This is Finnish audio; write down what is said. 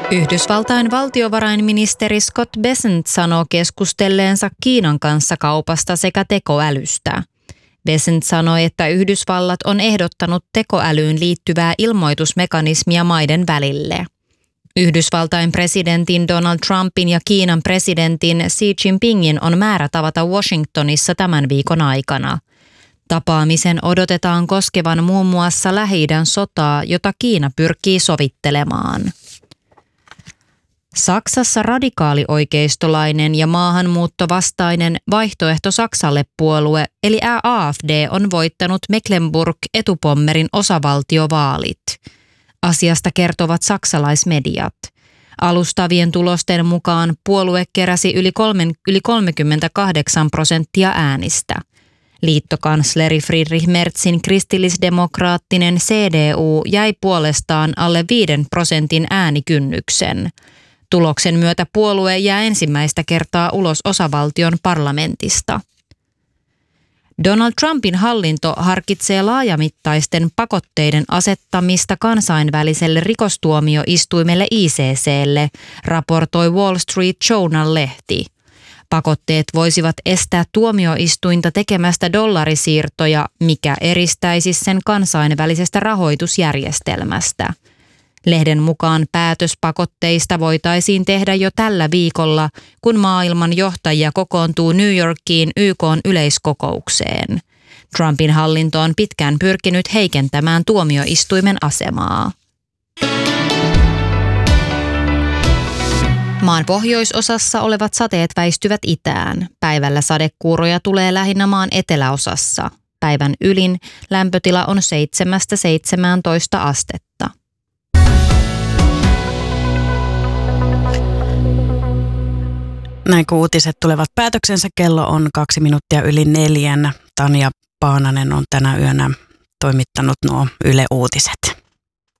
Yhdysvaltain valtiovarainministeri Scott Bessent sanoo keskustelleensa Kiinan kanssa kaupasta sekä tekoälystä. Bessent sanoi, että Yhdysvallat on ehdottanut tekoälyyn liittyvää ilmoitusmekanismia maiden välille. Yhdysvaltain presidentin Donald Trumpin ja Kiinan presidentin Xi Jinpingin on määrä tavata Washingtonissa tämän viikon aikana. Tapaamisen odotetaan koskevan muun muassa Lähi-idän sotaa, jota Kiina pyrkii sovittelemaan. Saksassa radikaalioikeistolainen ja maahanmuuttovastainen Vaihtoehto Saksalle -puolue eli AfD on voittanut Mecklenburg-Etupommerin osavaltiovaalit. Asiasta kertovat saksalaismediat. Alustavien tulosten mukaan puolue keräsi yli 38% äänistä. Liittokansleri Friedrich Merzin kristillisdemokraattinen CDU jäi puolestaan alle 5% äänikynnyksen. Tuloksen myötä puolue jää ensimmäistä kertaa ulos osavaltion parlamentista. Donald Trumpin hallinto harkitsee laajamittaisten pakotteiden asettamista kansainväliselle rikostuomioistuimelle ICC:lle, raportoi Wall Street Journal-lehti. Pakotteet voisivat estää tuomioistuinta tekemästä dollarisiirtoja, mikä eristäisi sen kansainvälisestä rahoitusjärjestelmästä. Lehden mukaan päätös pakotteista voitaisiin tehdä jo tällä viikolla, kun maailman johtajia kokoontuu New Yorkiin YK:n yleiskokoukseen. Trumpin hallinto on pitkään pyrkinyt heikentämään tuomioistuimen asemaa. Maan pohjoisosassa olevat sateet väistyvät itään. Päivällä sadekuuroja tulee lähinnä maan eteläosassa. Päivän ylin lämpötila on 7–17 astetta. Näin kun uutiset tulevat päätöksensä, kello on 4:02. Tanja Paananen on tänä yönä toimittanut nuo Yle Uutiset.